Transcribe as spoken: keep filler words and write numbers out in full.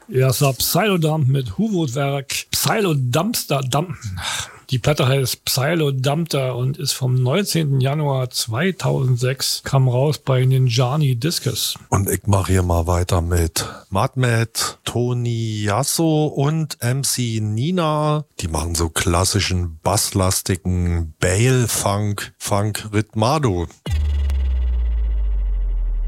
Erster Psylodump mit Huwood-Werk. Psylodumpster, Dump. Die Platte heißt Psylodumpter und ist vom neunzehnten Januar zweitausendsechs, kam raus bei Ninjani Discus. Und ich mache hier mal weiter mit Madmet, Tony Yasso und M C Nina. Die machen so klassischen basslastigen Bale-Funk, Funk-Ritmado.